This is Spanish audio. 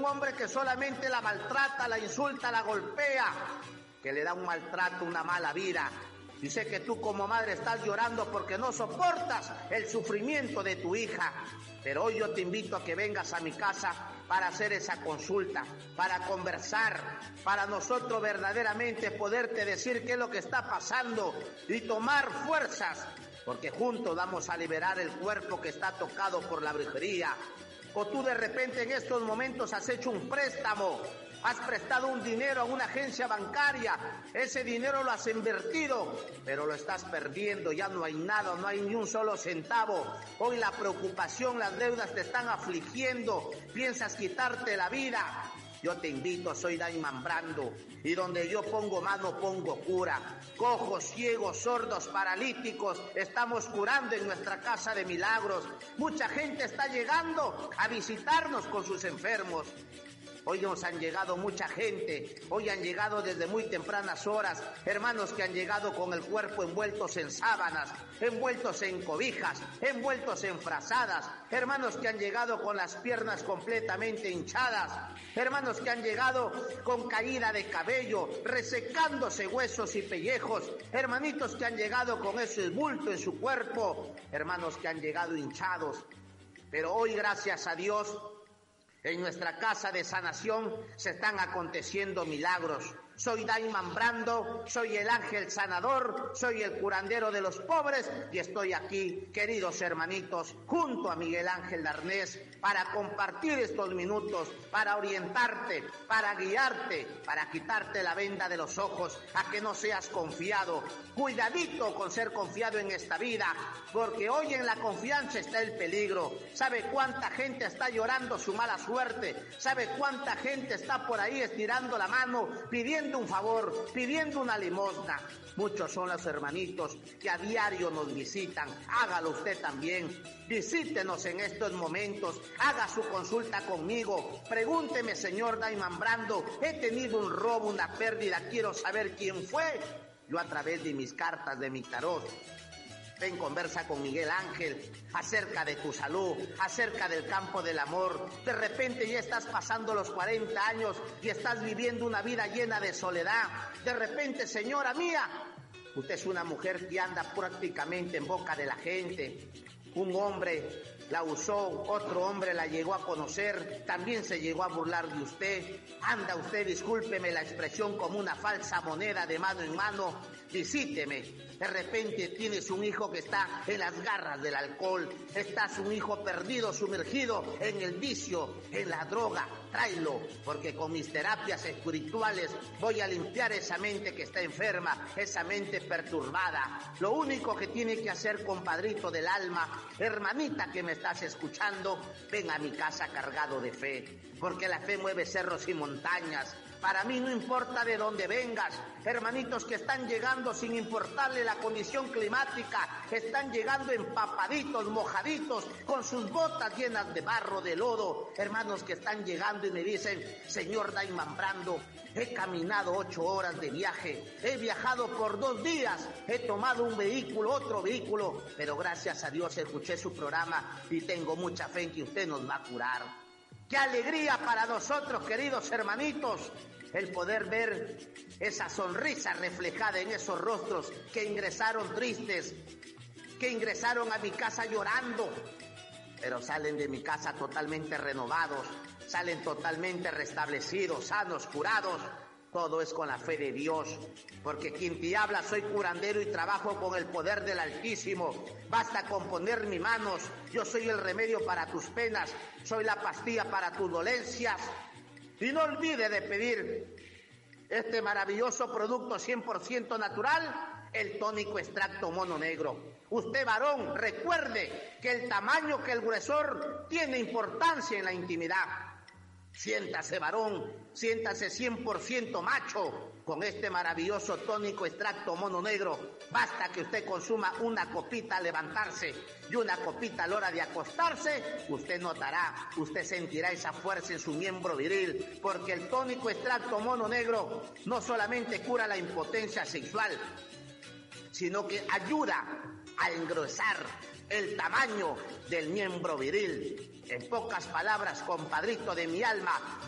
hombre que solamente la maltrata, la insulta, la golpea, que le da un maltrato, una mala vida. Y sé que tú como madre estás llorando porque no soportas el sufrimiento de tu hija. Pero hoy yo te invito a que vengas a mi casa para hacer esa consulta, para conversar, para nosotros verdaderamente poderte decir qué es lo que está pasando y tomar fuerzas, porque juntos vamos a liberar el cuerpo que está tocado por la brujería. O tú de repente en estos momentos has hecho un préstamo, has prestado un dinero a una agencia bancaria, ese dinero lo has invertido, pero lo estás perdiendo, ya no hay nada, no hay ni un solo centavo. Hoy la preocupación, las deudas te están afligiendo, piensas quitarte la vida. Yo te invito, soy Dayman Brando, y donde yo pongo mano pongo cura. Cojos, ciegos, sordos, paralíticos, estamos curando en nuestra casa de milagros. Mucha gente está llegando a visitarnos con sus enfermos. Hoy nos han llegado mucha gente, hoy han llegado desde muy tempranas horas, hermanos que han llegado con el cuerpo envueltos en sábanas, envueltos en cobijas, envueltos en frazadas, hermanos que han llegado con las piernas completamente hinchadas, hermanos que han llegado con caída de cabello, resecándose huesos y pellejos, hermanitos que han llegado con ese bulto en su cuerpo, hermanos que han llegado hinchados. Pero hoy, gracias a Dios, en nuestra casa de sanación se están aconteciendo milagros. Soy Dayman Brando, soy el ángel sanador, soy el curandero de los pobres y estoy aquí, queridos hermanitos, junto a Miguel Ángel Darnés para compartir estos minutos, para orientarte, para guiarte, para quitarte la venda de los ojos, a que no seas confiado. Cuidadito con ser confiado en esta vida, porque hoy en la confianza está el peligro. ¿Sabe cuánta gente está llorando su mala suerte? ¿Sabe cuánta gente está por ahí estirando la mano, pidiendo un favor, pidiendo una limosna? Muchos son los hermanitos que a diario nos visitan. Hágalo usted también. Visítenos en estos momentos. Haga su consulta conmigo. Pregúnteme, señor Dayman Brando, he tenido un robo, una pérdida, quiero saber quién fue. Yo a través de mis cartas, de mi tarot, ven, conversa con Miguel Ángel acerca de tu salud, acerca del campo del amor. De repente ya estás pasando los 40 años y estás viviendo una vida llena de soledad. De repente, señora mía, usted es una mujer que anda prácticamente en boca de la gente. Un hombre la usó, otro hombre la llegó a conocer, también se llegó a burlar de usted. Anda usted, discúlpeme la expresión, como una falsa moneda de mano en mano. Visíteme. De repente tienes un hijo que está en las garras del alcohol, estás un hijo perdido, sumergido en el vicio, en la droga. Tráelo, porque con mis terapias espirituales voy a limpiar esa mente que está enferma, esa mente perturbada. Lo único que tiene que hacer, compadrito del alma, hermanita que me estás escuchando, ven a mi casa cargado de fe, porque la fe mueve cerros y montañas. Para mí no importa de dónde vengas, hermanitos que están llegando sin importarle la condición climática, están llegando empapaditos, mojaditos, con sus botas llenas de barro, de lodo, hermanos que están llegando y me dicen, señor Dayman Brando, he caminado 8 horas de viaje, he viajado por 2 días, he tomado un vehículo, otro vehículo, pero gracias a Dios escuché su programa y tengo mucha fe en que usted nos va a curar. ¡Qué alegría para nosotros, queridos hermanitos! El poder ver esa sonrisa reflejada en esos rostros que ingresaron tristes, que ingresaron a mi casa llorando, pero salen de mi casa totalmente renovados, salen totalmente restablecidos, sanos, curados. Todo es con la fe de Dios, porque quien te habla, soy curandero y trabajo con el poder del Altísimo. Basta con poner mis manos, yo soy el remedio para tus penas, soy la pastilla para tus dolencias. Y no olvide de pedir este maravilloso producto 100% natural, el tónico extracto mono negro. Usted, varón, recuerde que el tamaño, que el gruesor tiene importancia en la intimidad. Siéntase varón, siéntase 100% macho con este maravilloso tónico extracto mono negro. Basta que usted consuma una copita al levantarse y una copita a la hora de acostarse. Usted notará, usted sentirá esa fuerza en su miembro viril, porque el tónico extracto mono negro no solamente cura la impotencia sexual, sino que ayuda a engrosar el tamaño del miembro viril. En pocas palabras, compadrito de mi alma,